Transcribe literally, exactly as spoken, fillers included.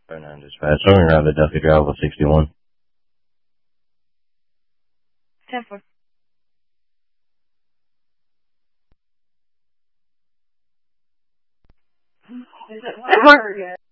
oh nine dispatch. Showing around the Duffy Drive with sixty-one. ten four. Is it what?